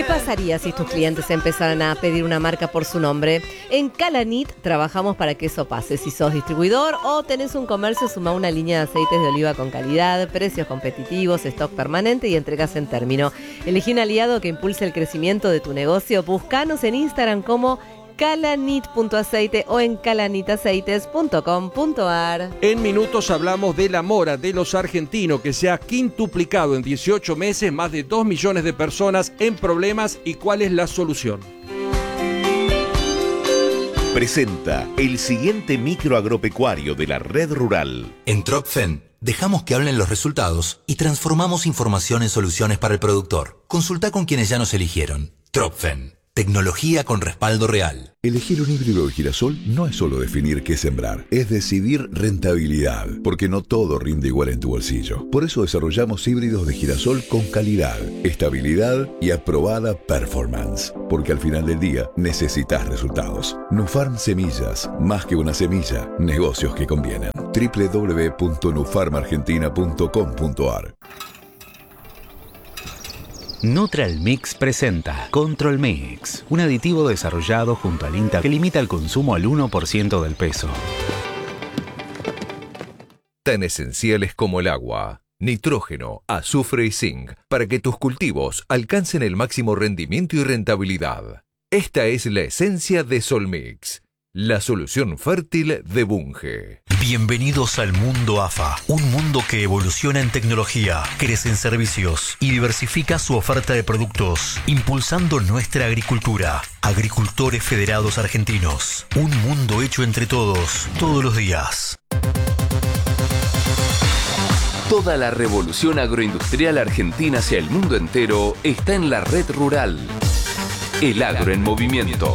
pasaría si tus clientes empezaran a pedir una marca por su nombre? En Calanit trabajamos para que eso pase. Si sos distribuidor o tenés un comercio, suma una línea de aceites de oliva con calidad, precios competitivos, stock permanente y entregas en término. Elegí un aliado que impulse el crecimiento de tu negocio. Búscanos en Instagram como calanit.aceite o en calanitaceites.com.ar. En minutos hablamos de la mora de los argentinos, que se ha quintuplicado en 18 meses, más de 2 millones de personas en problemas, y cuál es la solución. Presenta el siguiente micro agropecuario de la red rural. En Tropfen dejamos que hablen los resultados y transformamos información en soluciones para el productor. Consulta con quienes ya nos eligieron. Tropfen. Tecnología con respaldo real. Elegir un híbrido de girasol no es solo definir qué sembrar, es decidir rentabilidad, porque no todo rinde igual en tu bolsillo. Por eso desarrollamos híbridos de girasol con calidad, estabilidad y aprobada performance, porque al final del día necesitas resultados. Nufarm Semillas, más que una semilla, negocios que convienen. www.nufarmargentina.com.ar. Neutral Mix presenta Control Mix, un aditivo desarrollado junto al INTA que limita el consumo al 1% del peso. Tan esenciales como el agua, nitrógeno, azufre y zinc para que tus cultivos alcancen el máximo rendimiento y rentabilidad. Esta es la esencia de Solmix, la solución fértil de Bunge. Bienvenidos al mundo AFA, un mundo que evoluciona en tecnología, crece en servicios y diversifica su oferta de productos, impulsando nuestra agricultura. Agricultores Federados Argentinos, un mundo hecho entre todos, todos los días. Toda la revolución agroindustrial argentina hacia el mundo entero está en la red rural. El agro en movimiento.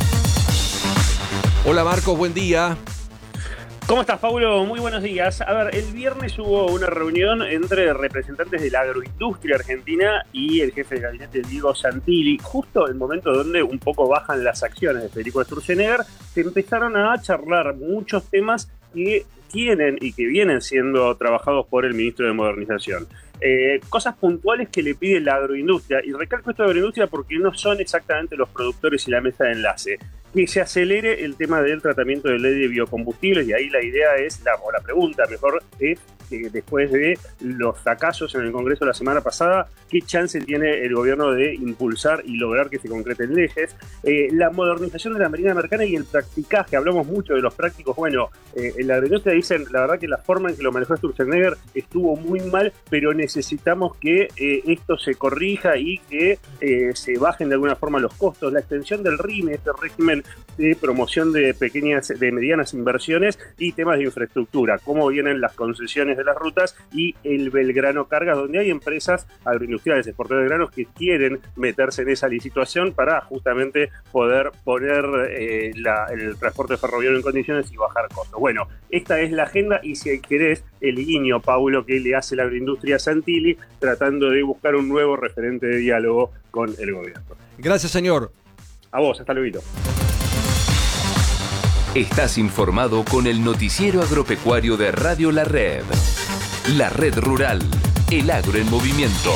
Hola Marcos, buen día. ¿Cómo estás, Paulo? Muy buenos días. A ver, el viernes hubo una reunión entre representantes de la agroindustria argentina y el jefe de gabinete, Diego Santilli, justo en el momento donde un poco bajan las acciones de Federico Sturzenegger. Se empezaron a charlar muchos temas que tienen y que vienen siendo trabajados por el ministro de Modernización. Cosas puntuales que le pide la agroindustria, y recalco esto de agroindustria porque no son exactamente los productores y la mesa de enlace. Que se acelere el tema del tratamiento de ley de biocombustibles, y ahí la idea es, la pregunta mejor es, que después de los fracasos en el Congreso la semana pasada, ¿qué chance tiene el gobierno de impulsar y lograr que se concreten leyes? La modernización de la marina mercante y el practicaje, hablamos mucho de los prácticos. Bueno, en la agroindustria dicen, la verdad que la forma en que lo manejó Sturzenegger estuvo muy mal, pero necesitamos que esto se corrija y que se bajen de alguna forma los costos. La extensión del RIME, este régimen de promoción de medianas inversiones y temas de infraestructura, cómo vienen las concesiones de las rutas y el Belgrano Cargas, donde hay empresas agroindustriales, exportadores de granos, que quieren meterse en esa licitación para justamente poder poner el transporte ferroviario en condiciones y bajar costos. Bueno, esta es la agenda, y si querés, el guiño, Paulo, que le hace la agroindustria a Santilli, tratando de buscar un nuevo referente de diálogo con el gobierno. Gracias, señor. A vos, hasta luego. Estás informado con el noticiero agropecuario de Radio La Red. La red rural, el agro en movimiento.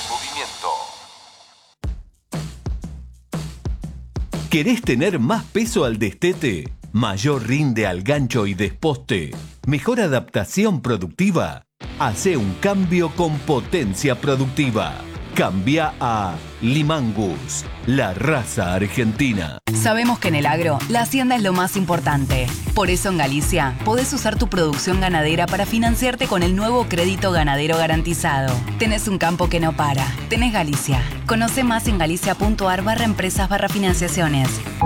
¿Querés tener más peso al destete? ¿Mayor rinde al gancho y desposte? ¿Mejor adaptación productiva? Hacé un cambio con potencia productiva. Cambia a Limangus, la raza argentina. Sabemos que en el agro, la hacienda es lo más importante. Por eso en Galicia, podés usar tu producción ganadera para financiarte con el nuevo crédito ganadero garantizado. Tenés un campo que no para. Tenés Galicia. Conoce más en galicia.ar/empresas/financiaciones.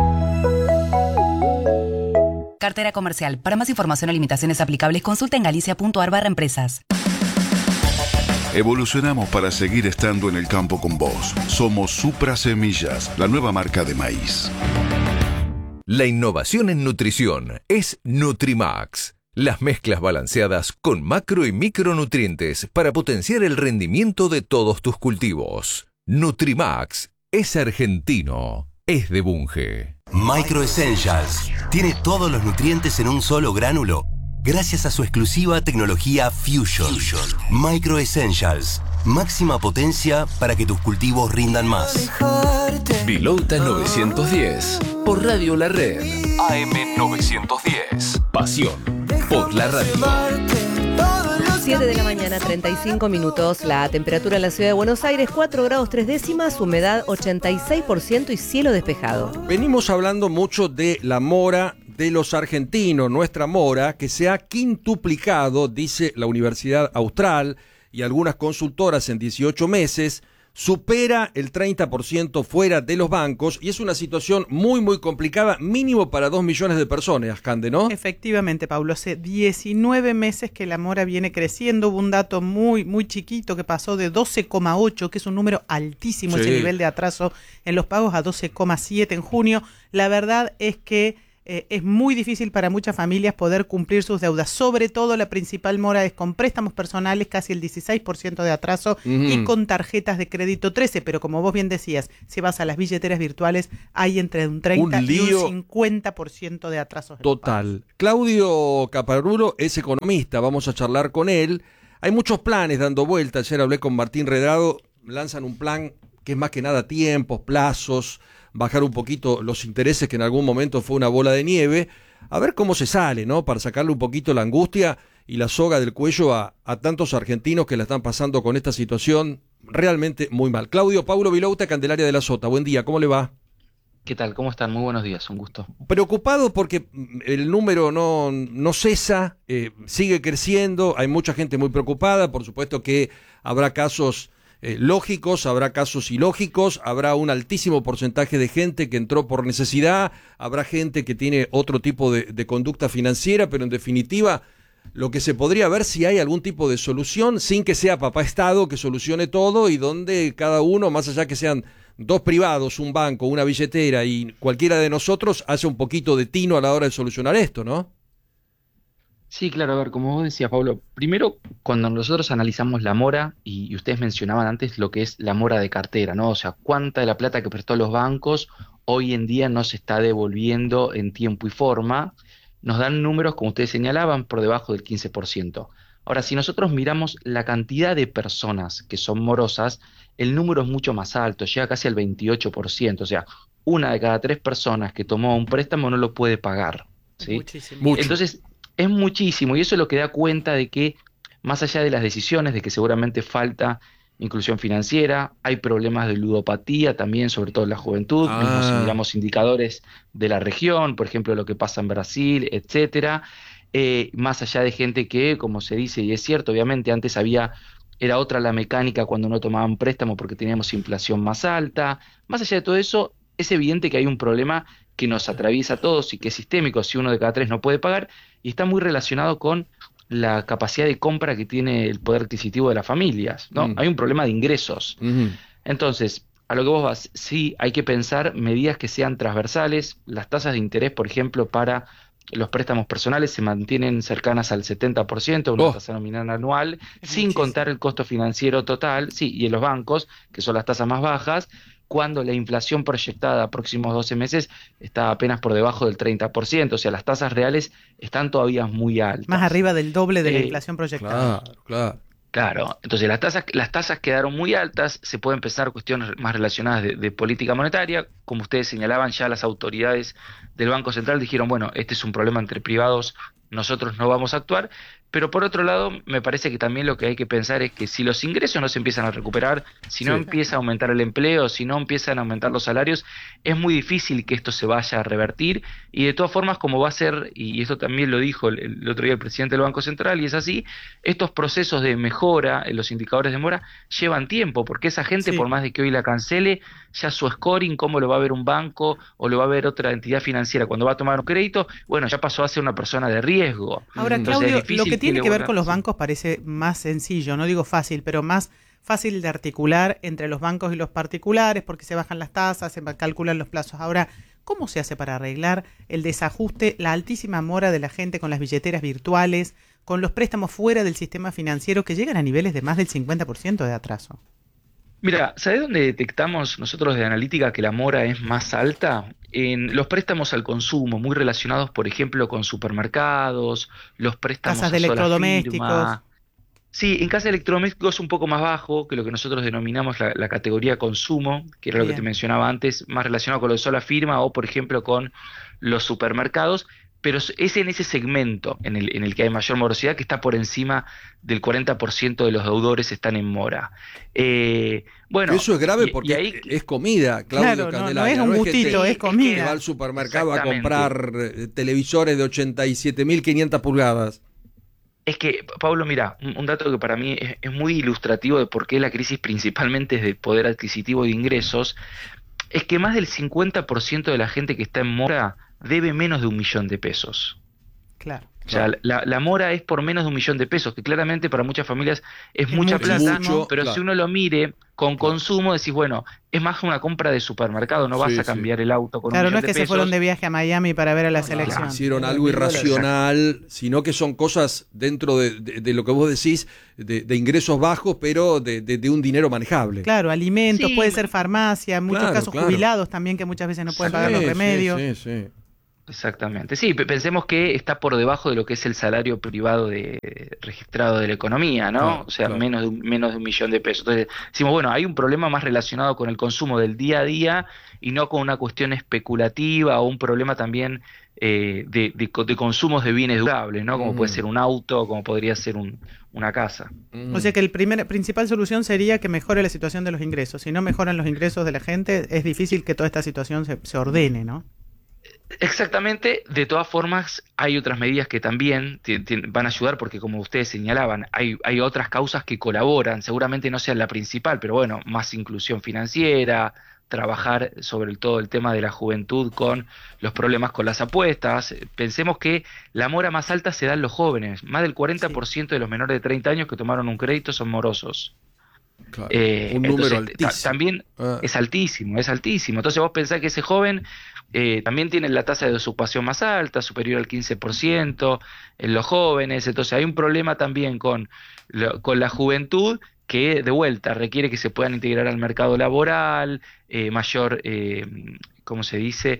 Cartera comercial. Para más información o limitaciones aplicables, consulta en galicia.ar/empresas. Evolucionamos para seguir estando en el campo con vos. Somos Supra Semillas, la nueva marca de maíz. La innovación en nutrición es Nutrimax. Las mezclas balanceadas con macro y micronutrientes para potenciar el rendimiento de todos tus cultivos. Nutrimax es argentino, es de Bunge. Micro Essentials tiene todos los nutrientes en un solo gránulo, gracias a su exclusiva tecnología Fusion. Micro Essentials, máxima potencia para que tus cultivos rindan más. Vilota 910 por Radio La Red. AM 910. Pasión por la radio. 7 de la mañana, 35 minutos. La temperatura en la ciudad de Buenos Aires, 4 grados 3 décimas, humedad 86% y cielo despejado. Venimos hablando mucho de la mora de los argentinos, nuestra mora, que se ha quintuplicado, dice la Universidad Austral y algunas consultoras en 18 meses. Supera el 30% fuera de los bancos y es una situación muy, muy complicada, mínimo para 2 millones de personas, Cande, ¿no? Efectivamente, Pablo, hace 19 meses que la mora viene creciendo. Hubo un dato muy, muy chiquito que pasó de 12,8, que es un número altísimo, ese nivel de atraso en los pagos, a 12,7 en junio. La verdad es que es muy difícil para muchas familias poder cumplir sus deudas. Sobre todo la principal mora es con préstamos personales, casi el 16% de atraso, y con tarjetas de crédito 13%. Pero como vos bien decías, si vas a las billeteras virtuales, hay entre un 30 y un 50% de atrasos. Total. Claudio Caparulo es economista, vamos a charlar con él. Hay muchos planes dando vuelta. Ayer hablé con Martín Redrado, lanzan un plan que es más que nada tiempos, plazos, bajar un poquito los intereses, que en algún momento fue una bola de nieve, a ver cómo se sale, ¿no? Para sacarle un poquito la angustia y la soga del cuello a tantos argentinos que la están pasando con esta situación realmente muy mal. Claudio, Paulo Vilouta, Candelaria de la Sota, buen día, ¿cómo le va? ¿Qué tal? ¿Cómo están? Muy buenos días, un gusto. Preocupado porque el número no cesa, sigue creciendo, hay mucha gente muy preocupada, por supuesto que habrá casos lógicos, habrá casos ilógicos, habrá un altísimo porcentaje de gente que entró por necesidad, habrá gente que tiene otro tipo de conducta financiera, pero en definitiva lo que se podría ver si hay algún tipo de solución sin que sea papá Estado que solucione todo y donde cada uno, más allá que sean dos privados, un banco, una billetera y cualquiera de nosotros, hace un poquito de tino a la hora de solucionar esto, ¿no? Sí, claro, a ver, como vos decías, Pablo, primero cuando nosotros analizamos la mora, y ustedes mencionaban antes lo que es la mora de cartera, ¿no? O sea, cuánta de la plata que prestó los bancos hoy en día no se está devolviendo en tiempo y forma, nos dan números, como ustedes señalaban, por debajo del 15%. Ahora, si nosotros miramos la cantidad de personas que son morosas, el número es mucho más alto, llega casi al 28%, o sea, 1 de cada 3 personas que tomó un préstamo no lo puede pagar, ¿sí? Muchísimo. Entonces, es muchísimo, y eso es lo que da cuenta de que, más allá de las decisiones, de que seguramente falta inclusión financiera, hay problemas de ludopatía también, sobre todo en la juventud, mismo si miramos indicadores de la región, por ejemplo, lo que pasa en Brasil, etcétera, más allá de gente que, como se dice, y es cierto, obviamente antes era otra la mecánica cuando no tomaban préstamo porque teníamos inflación más alta, más allá de todo eso, es evidente que hay un problema que nos atraviesa a todos y que es sistémico, si 1 de cada 3 no puede pagar, y está muy relacionado con la capacidad de compra que tiene el poder adquisitivo de las familias, ¿no? Hay un problema de ingresos. Entonces, a lo que vos vas, sí hay que pensar medidas que sean transversales. Las tasas de interés, por ejemplo, para los préstamos personales se mantienen cercanas al 70%, una tasa nominal anual, sin contar el costo financiero total, sí, y en los bancos, que son las tasas más bajas, cuando la inflación proyectada a próximos 12 meses está apenas por debajo del 30%, o sea, las tasas reales están todavía muy altas. Más arriba del doble de la inflación proyectada. Claro, entonces las tasas quedaron muy altas, se pueden pensar cuestiones más relacionadas de política monetaria, como ustedes señalaban, ya las autoridades del Banco Central dijeron, bueno, este es un problema entre privados, nosotros no vamos a actuar, pero por otro lado me parece que también lo que hay que pensar es que si los ingresos no se empiezan a recuperar, si no empieza a aumentar el empleo, si no empiezan a aumentar los salarios, es muy difícil que esto se vaya a revertir, y de todas formas como va a ser, y esto también lo dijo el otro día el presidente del Banco Central, y es así, estos procesos de mejora en los indicadores de mora llevan tiempo, porque esa gente por más de que hoy la cancele, ya su scoring, cómo lo va a ver un banco o lo va a ver otra entidad financiera cuando va a tomar un crédito, bueno, ya pasó a ser una persona de riesgo. Ahora, Claudio, lo que tiene que ver con los bancos parece más sencillo, no digo fácil, pero más fácil de articular entre los bancos y los particulares, porque se bajan las tasas, se calculan los plazos. Ahora, ¿cómo se hace para arreglar el desajuste, la altísima mora de la gente con las billeteras virtuales, con los préstamos fuera del sistema financiero que llegan a niveles de más del 50% de atraso? Mira, ¿sabés dónde detectamos nosotros de analítica que la mora es más alta? En los préstamos al consumo, muy relacionados, por ejemplo, con supermercados, los préstamos casas de electrodomésticos. Sí, en casa de electrodomésticos un poco más bajo que lo que nosotros denominamos la categoría consumo, que era lo que te mencionaba antes, más relacionado con lo de sola firma o, por ejemplo, con los supermercados, pero es en ese segmento en el que hay mayor morosidad, que está por encima del 40% de los deudores están en mora. Bueno, eso es grave porque ahí, es comida, Claudio, claro, Candelaria. No es un gustito, es comida. Que va al supermercado a comprar televisores de 87.500 pulgadas. Es que, Pablo, mira, un dato que para mí es muy ilustrativo de por qué la crisis principalmente es de poder adquisitivo de ingresos, es que más del 50% de la gente que está en mora debe menos de 1 millón de pesos. Claro. O sea, la mora es por menos de 1 millón de pesos, que claramente para muchas familias es mucha plata, pero si uno lo mire con consumo, decís, bueno, es más una compra de supermercado, no vas a cambiar el auto con 1 millón de pesos. Claro, no es que se fueron de viaje a Miami para ver a la selección. Hicieron algo irracional, sino que son cosas dentro de lo que vos decís, de ingresos bajos, pero de un dinero manejable. Claro, alimentos, puede ser farmacia, en muchos casos jubilados también, que muchas veces no pueden pagar los remedios. Sí. Exactamente, sí, pensemos que está por debajo de lo que es el salario privado registrado de la economía, ¿no? Claro, o sea, menos de 1 millón de pesos. Entonces, decimos, bueno, hay un problema más relacionado con el consumo del día a día y no con una cuestión especulativa o un problema también de consumos de bienes durables, ¿no? Como puede ser un auto, como podría ser una casa. O sea que la principal solución sería que mejore la situación de los ingresos. Si no mejoran los ingresos de la gente, es difícil que toda esta situación se ordene, ¿no? Exactamente, de todas formas hay otras medidas que también van a ayudar porque como ustedes señalaban, hay otras causas que colaboran, seguramente no sea la principal, pero bueno, más inclusión financiera, trabajar sobre todo el tema de la juventud con los problemas con las apuestas. Pensemos que la mora más alta se da en los jóvenes, más del 40% de los menores de 30 años que tomaron un crédito son morosos. Claro, un número altísimo. También es altísimo. Entonces vos pensás que ese joven también tiene la tasa de desocupación más alta, superior al 15% en los jóvenes. Entonces hay un problema también con la juventud que de vuelta requiere que se puedan integrar al mercado laboral, mayor, ¿cómo se dice?,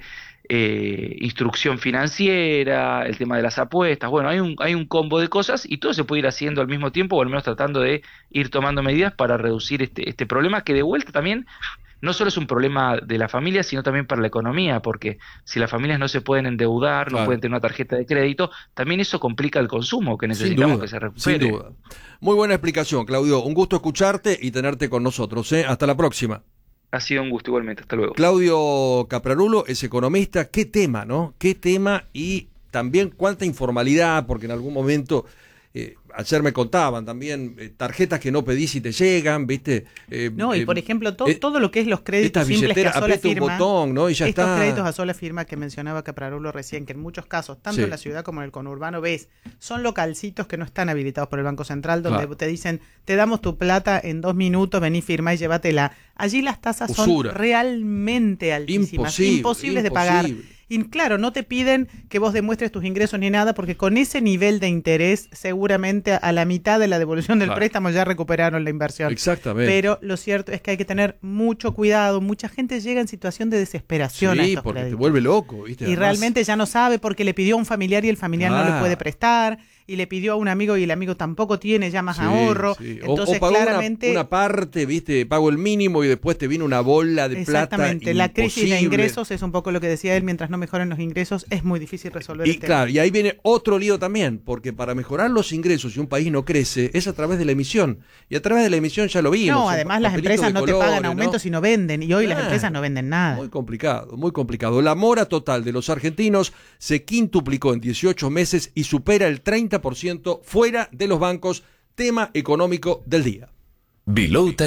instrucción financiera, el tema de las apuestas. Bueno, hay un combo de cosas y todo se puede ir haciendo al mismo tiempo o al menos tratando de ir tomando medidas para reducir este problema que de vuelta también no solo es un problema de la familia, sino también para la economía, porque si las familias no se pueden endeudar, no pueden tener una tarjeta de crédito, también eso complica el consumo que necesitamos que se recupere. Sin duda. Muy buena explicación, Claudio. Un gusto escucharte y tenerte con nosotros. Hasta la próxima. Ha sido un gusto igualmente. Hasta luego. Claudio Caprarulo es economista. Qué tema, ¿no? Qué tema y también cuánta informalidad, porque en algún momento... ayer me contaban también tarjetas que no pedís y te llegan, ¿viste? No, y por ejemplo, todo lo que es los créditos simples que a sola firma, un botón, ¿no? Y ya estos créditos a sola firma que mencionaba Caprarulo recién, que en muchos casos, tanto en la ciudad como en el conurbano, ves, son localcitos que no están habilitados por el Banco Central, donde te dicen, te damos tu plata en 2 minutos, vení, firmá y llévatela. Allí las tasas son realmente altísimas, imposibles de pagar. Y claro, no te piden que vos demuestres tus ingresos ni nada, porque con ese nivel de interés, seguramente a la mitad de la devolución del préstamo ya recuperaron la inversión. Exactamente. Pero lo cierto es que hay que tener mucho cuidado. Mucha gente llega en situación de desesperación a estos porque créditos. Te vuelve loco, ¿viste? Y realmente ya no sabe porque le pidió a un familiar y el familiar no le puede prestar. Y le pidió a un amigo y el amigo tampoco tiene ya más ahorro. Entonces, o pagó claramente una parte, ¿viste? Pago el mínimo y después te viene una bola de plata. Exactamente. La crisis de ingresos es un poco lo que decía él. Mientras no mejoren los ingresos, es muy difícil resolver el tema. Claro, y ahí viene otro lío también, porque para mejorar los ingresos, si un país no crece, es a través de la emisión. Y a través de la emisión ya lo vimos. No, además las empresas no te pagan aumentos y no venden. Y hoy las empresas no venden nada. Muy complicado, muy complicado. La mora total de los argentinos se quintuplicó en 18 meses y supera el 30% fuera de los bancos. Tema económico del día. Vilauta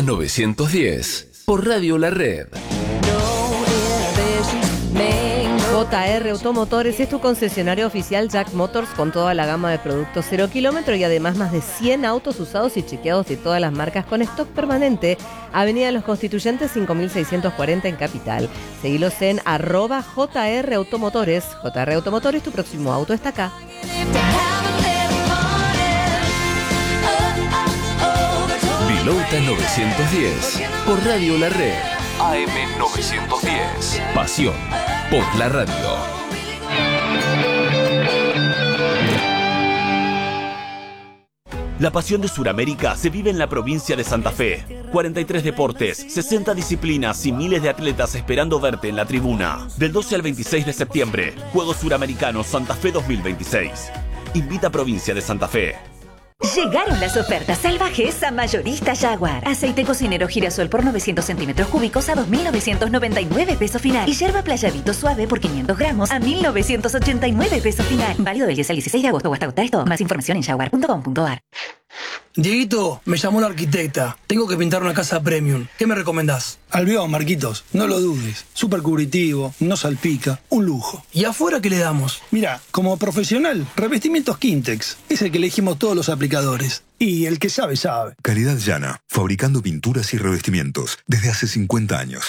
910 por Radio La Red. JR Automotores es tu concesionario oficial Jack Motors con toda la gama de productos 0 kilómetros y además más de 100 autos usados y chequeados de todas las marcas con stock permanente. Avenida Los Constituyentes 5640 en Capital. Seguilos en @JR Automotores. JR Automotores, tu próximo auto está acá. Vilauta 910 por Radio La Red. AM 910. Pasión por la radio. La pasión de Sudamérica se vive en la provincia de Santa Fe. 43 deportes, 60 disciplinas y miles de atletas esperando verte en la tribuna. Del 12 al 26 de septiembre, Juegos Suramericanos Santa Fe 2026. Invita Provincia de Santa Fe. Llegaron las ofertas salvajes a Mayorista Jaguar. Aceite cocinero girasol por 900 centímetros cúbicos a 2.999 pesos final. Y yerba playadito suave por 500 gramos a 1.989 pesos final. Válido del 10 al 16 de agosto o hasta agotar esto. Más información en jaguar.com.ar. Dieguito, me llamó la arquitecta. Tengo que pintar una casa premium. ¿Qué me recomendás? Albión, Marquitos, no lo dudes. Súper cubritivo, no salpica, un lujo. ¿Y afuera qué le damos? Mira, como profesional, revestimientos Quintex. Es el que elegimos todos los aplicadores. Y el que sabe, sabe. Calidad Llana, fabricando pinturas y revestimientos desde hace 50 años.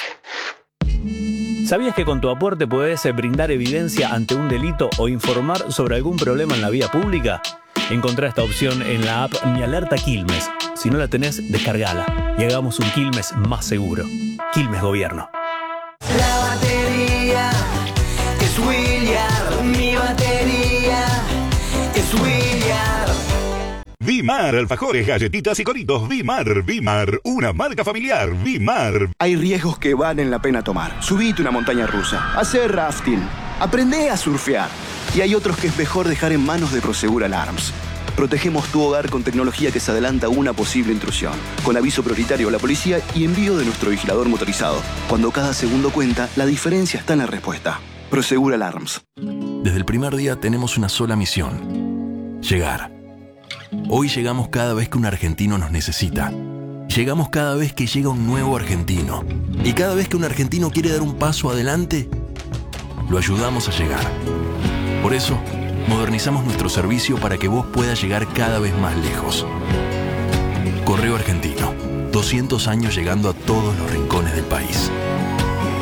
¿Sabías que con tu aporte podés brindar evidencia ante un delito o informar sobre algún problema en la vía pública? Encontrá esta opción en la app Mi Alerta Quilmes. Si no la tenés, descargala y hagamos un Quilmes más seguro. Quilmes Gobierno. La batería es William, mi batería es William. Vimar, alfajores, galletitas y coritos. Vimar, una marca familiar. Vimar. Hay riesgos que valen la pena tomar. Subite una montaña rusa, hacer rafting, aprendé a surfear. Y hay otros que es mejor dejar en manos de Prosegur Alarms. Protegemos tu hogar con tecnología que se adelanta a una posible intrusión, con aviso prioritario a la policía y envío de nuestro vigilador motorizado. Cuando cada segundo cuenta, la diferencia está en la respuesta. Prosegur Alarms. Desde el primer día tenemos una sola misión: llegar. Hoy llegamos cada vez que un argentino nos necesita. Llegamos cada vez que llega un nuevo argentino. Y cada vez que un argentino quiere dar un paso adelante, lo ayudamos a llegar. Por eso, modernizamos nuestro servicio para que vos puedas llegar cada vez más lejos. Correo Argentino, 200 años llegando a todos los rincones del país.